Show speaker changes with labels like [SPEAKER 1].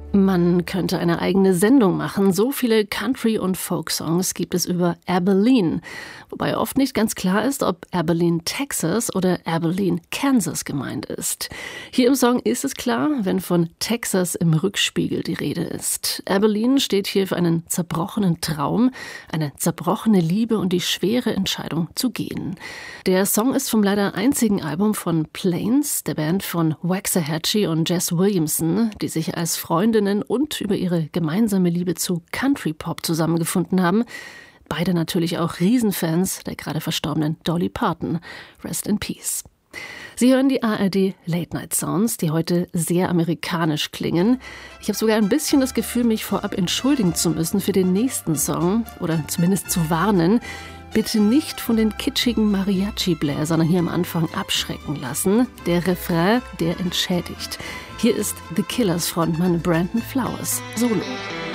[SPEAKER 1] Man könnte eine eigene Sendung machen. So viele Country- und Folk-Songs gibt es über Abilene. Wobei oft nicht ganz klar ist, ob Abilene, Texas oder Abilene, Kansas gemeint ist. Hier im Song ist es klar, wenn von Texas im Rückspiegel die Rede ist. Abilene steht hier für einen zerbrochenen Traum, eine zerbrochene Liebe und die schwere Entscheidung zu gehen. Der Song ist vom leider einzigen Album von Plains, der Band von Waxahachie und Jess Williamson, die sich als Freundinnen und über ihre gemeinsame Liebe zu Country-Pop zusammengefunden haben. Beide natürlich auch Riesenfans der gerade verstorbenen Dolly Parton. Rest in Peace. Sie hören die ARD Late Night Sounds, die heute sehr amerikanisch klingen. Ich habe sogar ein bisschen das Gefühl, mich vorab entschuldigen zu müssen für den nächsten Song oder zumindest zu warnen. Bitte nicht von den kitschigen Mariachi-Bläsern hier am Anfang abschrecken lassen. Der Refrain, der entschädigt. Hier ist The Killers Frontmann Brandon Flowers, Solo.